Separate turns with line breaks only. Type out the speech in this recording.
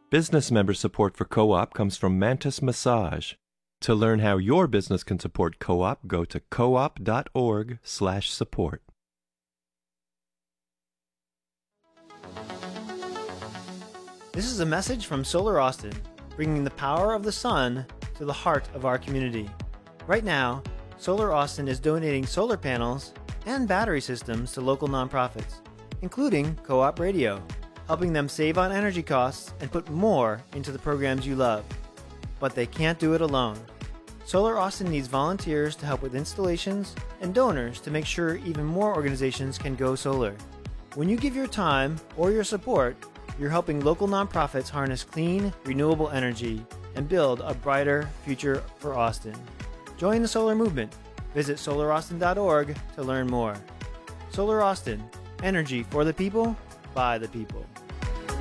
Business member support for Co-op comes from Mantis Massage. To learn how your business can support Co-op, go to coop.org/support.
This is a message from Solar Austin, bringing the power of the sun to the heart of our community. Right now, Solar Austin is donating solar panels and battery systems to local nonprofits, including Co-op Radio, helping them save on energy costs and put more into the programs you love. But they can't do it alone. Solar Austin needs volunteers to help with installations and donors to make sure even more organizations can go solar. When you give your time or your support, you're helping local nonprofits harness clean, renewable energy and build a brighter future for Austin. Join the solar movement. Visit solauraustin.org to learn more. Solar Austin, energy for the people, by the people.